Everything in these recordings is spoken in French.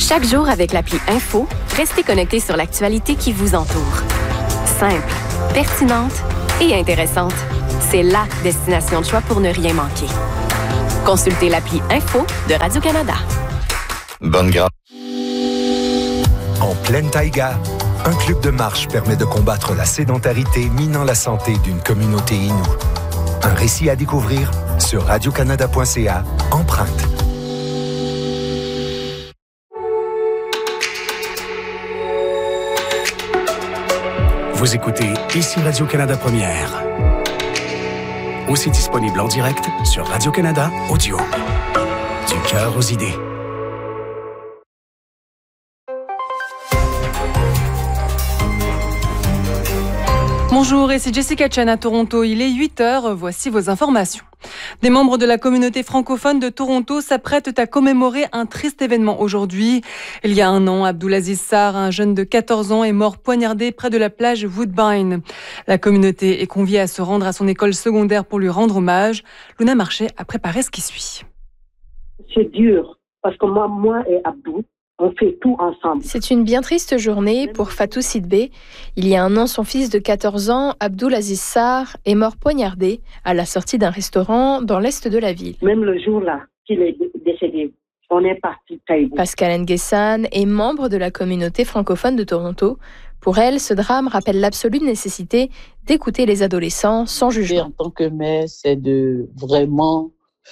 Chaque jour avec l'appli Info, restez connectés sur l'actualité qui vous entoure. Simple, pertinente et intéressante. C'est la destination de choix pour ne rien manquer. Consultez l'appli Info de Radio-Canada. Bonne grâce. En pleine taïga, un club de marche permet de combattre la sédentarité minant la santé d'une communauté inoue. Un récit à découvrir sur radiocanada.ca, Empreinte. Vous écoutez ici Radio-Canada Première. Aussi disponible en direct sur Radio-Canada Audio. Du cœur aux idées. Bonjour, ici Jessica Chen à Toronto. Il est 8h, voici vos informations. Des membres de la communauté francophone de Toronto s'apprêtent à commémorer un triste événement aujourd'hui. Il y a un an, Abdulaziz Sarr, un jeune de 14 ans, est mort poignardé près de la plage Woodbine. La communauté est conviée à se rendre à son école secondaire pour lui rendre hommage. Luna Marché a préparé ce qui suit. C'est dur, parce que moi et Abdou, on fait tout ensemble. C'est une bien triste journée pour Fatou Sidbé. Il y a un an, son fils de 14 ans, Abdulaziz Sarr, est mort poignardé à la sortie d'un restaurant dans l'est de la ville. Même le jour-là qu'il est décédé, on est parti Taïbou. Pascal Nguessan est membre de la communauté francophone de Toronto. Pour elle, ce drame rappelle l'absolue nécessité d'écouter les adolescents sans jugement. En tant que mère, c'est de vraiment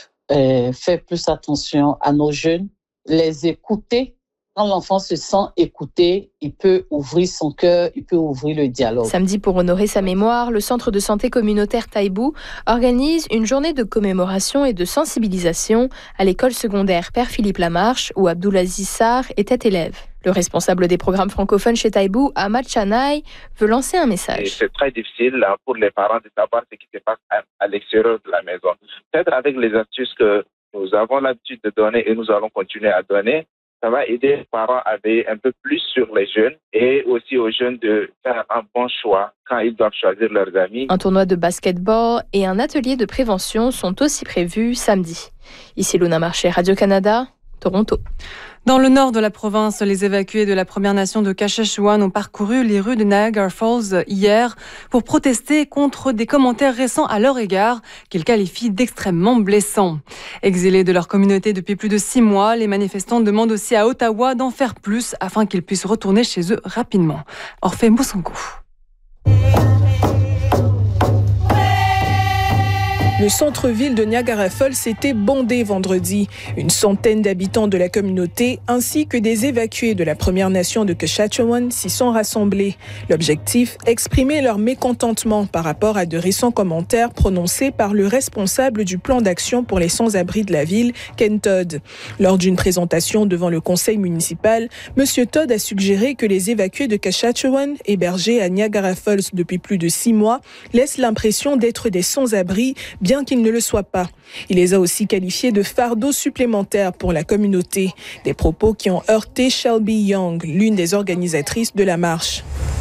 faire plus attention à nos jeunes, les écouter. Quand l'enfant se sent écouté, il peut ouvrir son cœur, il peut ouvrir le dialogue. Samedi, pour honorer sa mémoire, le centre de santé communautaire Taïbou organise une journée de commémoration et de sensibilisation à l'école secondaire Père Philippe Lamarche, où Abdulaziz Sarr était élève. Le responsable des programmes francophones chez Taïbou, Ahmad Chanaï, veut lancer un message. Et c'est très difficile pour les parents de savoir ce qui se passe à l'extérieur de la maison. Peut-être avec les astuces que nous avons l'habitude de donner et nous allons continuer à donner, ça va aider les parents à veiller un peu plus sur les jeunes et aussi aux jeunes de faire un bon choix quand ils doivent choisir leurs amis. Un tournoi de basketball et un atelier de prévention sont aussi prévus samedi. Ici Luna Marché, Radio-Canada, Toronto. Dans le nord de la province, les évacués de la Première Nation de Kashechewan ont parcouru les rues de Niagara Falls hier pour protester contre des commentaires récents à leur égard qu'ils qualifient d'extrêmement blessants. Exilés de leur communauté depuis plus de 6 mois, les manifestants demandent aussi à Ottawa d'en faire plus afin qu'ils puissent retourner chez eux rapidement. Orphée Moussankou. Le centre-ville de Niagara Falls était bondé vendredi. Une centaine d'habitants de la communauté ainsi que des évacués de la Première Nation de Kashechewan s'y sont rassemblés. L'objectif, exprimer leur mécontentement par rapport à de récents commentaires prononcés par le responsable du plan d'action pour les sans-abri de la ville, Ken Todd. Lors d'une présentation devant le conseil municipal, M. Todd a suggéré que les évacués de Kashechewan, hébergés à Niagara Falls depuis plus de 6 mois, laissent l'impression d'être des sans-abri, bien qu'ils ne le soient pas. Il les a aussi qualifiés de fardeau supplémentaire pour la communauté. Des propos qui ont heurté Shelby Young, l'une des organisatrices de la marche.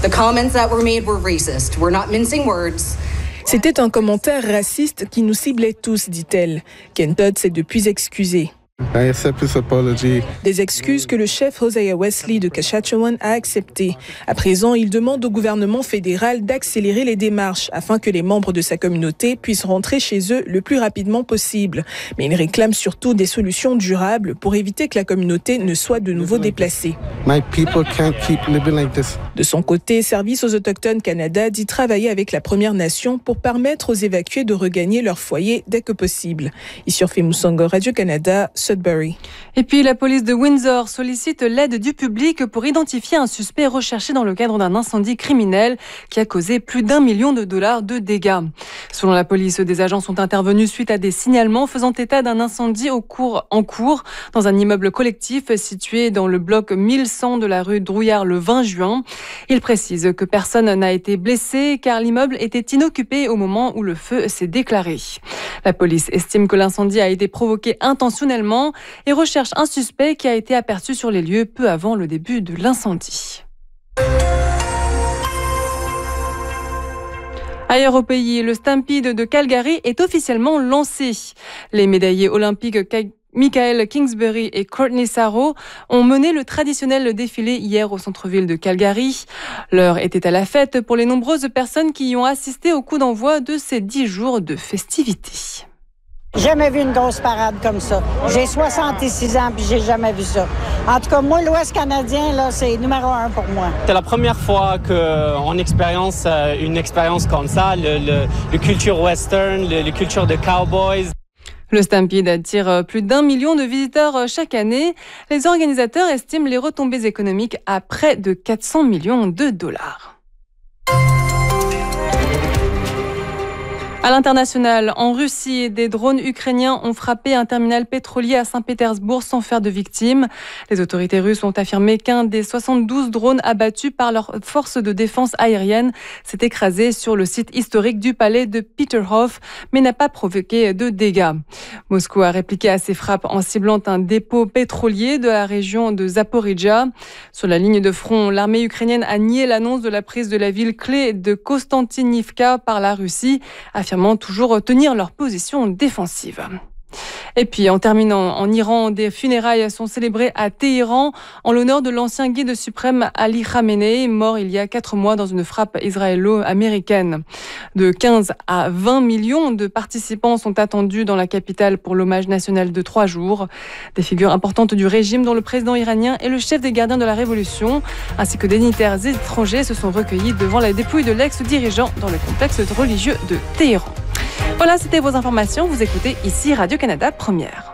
C'était un commentaire raciste qui nous ciblait tous, dit-elle. Ken Todd s'est depuis excusé. Des excuses que le chef Hosea Wesley de Kashechewan a acceptées. À présent, il demande au gouvernement fédéral d'accélérer les démarches afin que les membres de sa communauté puissent rentrer chez eux le plus rapidement possible. Mais il réclame surtout des solutions durables pour éviter que la communauté ne soit de nouveau déplacée. De son côté, Service aux Autochtones Canada dit travailler avec la Première Nation pour permettre aux évacués de regagner leur foyer dès que possible. Ici Orphée Moussankou, Radio-Canada, Sudbury. Et puis la police de Windsor sollicite l'aide du public pour identifier un suspect recherché dans le cadre d'un incendie criminel qui a causé plus d'$1 million de dégâts. Selon la police, des agents sont intervenus suite à des signalements faisant état d'un incendie en cours dans un immeuble collectif situé dans le bloc 1100 de la rue Drouillard le 20 juin. Il précise que personne n'a été blessé car l'immeuble était inoccupé au moment où le feu s'est déclaré. La police estime que l'incendie a été provoqué intentionnellement et recherche un suspect qui a été aperçu sur les lieux peu avant le début de l'incendie. Ailleurs au pays, le Stampede de Calgary est officiellement lancé. Les médaillés olympiques Michael Kingsbury et Courtney Sarro ont mené le traditionnel défilé hier au centre-ville de Calgary. L'heure était à la fête pour les nombreuses personnes qui y ont assisté au coup d'envoi de ces 10 jours de festivités. Jamais vu une grosse parade comme ça. J'ai 66 ans puis j'ai jamais vu ça. En tout cas, moi, l'Ouest canadien, là, c'est numéro 1 pour moi. C'est la première fois qu'on expérience une expérience comme ça, le culture western, le culture de cowboys. Le Stampede attire plus d'1 million de visiteurs chaque année. Les organisateurs estiment les retombées économiques à près de 400 millions de dollars. À l'international, en Russie, des drones ukrainiens ont frappé un terminal pétrolier à Saint-Pétersbourg sans faire de victimes. Les autorités russes ont affirmé qu'un des 72 drones abattus par leurs forces de défense aérienne s'est écrasé sur le site historique du palais de Peterhof, mais n'a pas provoqué de dégâts. Moscou a répliqué à ces frappes en ciblant un dépôt pétrolier de la région de Zaporijia. Sur la ligne de front, l'armée ukrainienne a nié l'annonce de la prise de la ville clé de Kostantinivka par la Russie, affirmant toujours tenir leur position défensive. Et puis, en terminant, en Iran, des funérailles sont célébrées à Téhéran en l'honneur de l'ancien guide suprême Ali Khamenei, mort il y a 4 mois dans une frappe israélo-américaine. De 15 à 20 millions de participants sont attendus dans la capitale pour l'hommage national de 3 jours. Des figures importantes du régime, dont le président iranien et le chef des gardiens de la Révolution, ainsi que des dignitaires étrangers, se sont recueillis devant la dépouille de l'ex-dirigeant dans le complexe religieux de Téhéran. Voilà, c'était vos informations. Vous écoutez ici Radio-Canada Première.